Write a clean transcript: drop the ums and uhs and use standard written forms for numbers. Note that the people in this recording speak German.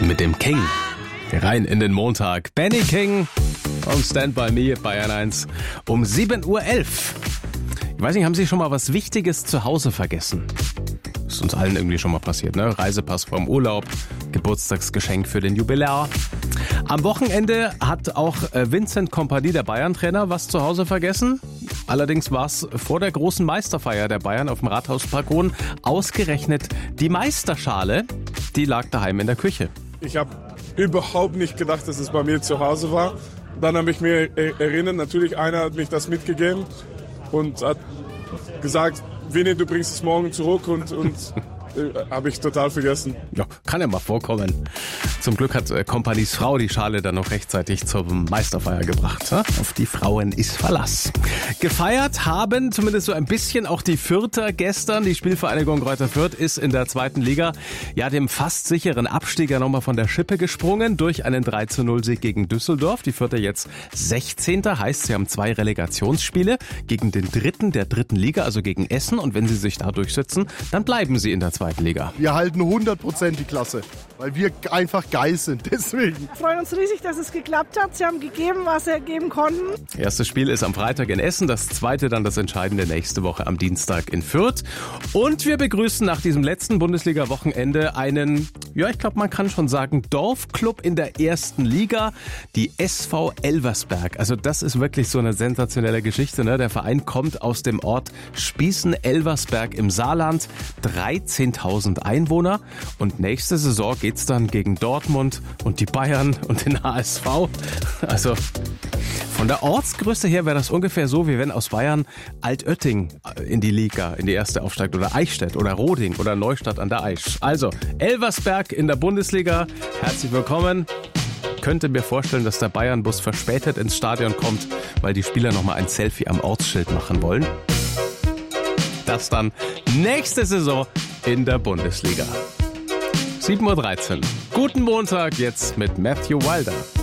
mit dem King. Rein in den Montag. Benny King und Stand By Me, Bayern 1 um 7.11 Uhr. Ich weiß nicht, haben Sie schon mal was Wichtiges zu Hause vergessen? Ist uns allen irgendwie schon mal passiert, ne? Reisepass vom Urlaub, Geburtstagsgeschenk für den Jubilar. Am Wochenende hat auch Vincent Kompany, der Bayern-Trainer, was zu Hause vergessen. Allerdings war es vor der großen Meisterfeier der Bayern auf dem Rathausbalkon ausgerechnet die Meisterschale, die lag daheim in der Küche. Ich habe überhaupt nicht gedacht, dass es bei mir zu Hause war. Dann habe ich mir erinnert, natürlich einer hat mich das mitgegeben und hat gesagt, Vinny, du bringst es morgen zurück und habe ich total vergessen. Ja, kann ja mal vorkommen. Zum Glück hat Kompanys Frau die Schale dann noch rechtzeitig zur Meisterfeier gebracht. Auf die Frauen ist Verlass. Gefeiert haben zumindest so ein bisschen auch die Fürther gestern. Die Spielvereinigung Greuther Fürth ist in der 2. Liga ja dem fast sicheren Abstieger nochmal von der Schippe gesprungen durch einen 3:0-Sieg gegen Düsseldorf. Die Fürther jetzt 16. Heißt, sie haben 2 Relegationsspiele gegen den Dritten der 3. Liga, also gegen Essen. Und wenn sie sich da durchsetzen, dann bleiben sie in der 2. Liga. Wir halten 100% die Klasse, weil wir einfach geil sind. Deswegen. Wir freuen uns riesig, dass es geklappt hat. Sie haben gegeben, was sie geben konnten. Erstes Spiel ist am Freitag in Essen, das zweite dann das entscheidende nächste Woche am Dienstag in Fürth. Und wir begrüßen nach diesem letzten Bundesliga-Wochenende einen, ja, ich glaube, man kann schon sagen, Dorfclub in der 1. Liga, die SV Elversberg. Also das ist wirklich so eine sensationelle Geschichte, ne? Der Verein kommt aus dem Ort Spießen-Elversberg im Saarland, 13.000 Einwohner. Und nächste Saison geht's dann gegen Dortmund und die Bayern und den HSV. Also von der Ortsgröße her wäre das ungefähr so, wie wenn aus Bayern Altötting in die Liga, in die erste aufsteigt oder Eichstätt oder Roding oder Neustadt an der Aisch. Also Elversberg in der Bundesliga. Herzlich willkommen. Könnte mir vorstellen, dass der Bayern-Bus verspätet ins Stadion kommt, weil die Spieler nochmal ein Selfie am Ortsschild machen wollen. Das dann nächste Saison in der Bundesliga. 7.13 Uhr. Guten Montag jetzt mit Matthew Wilder.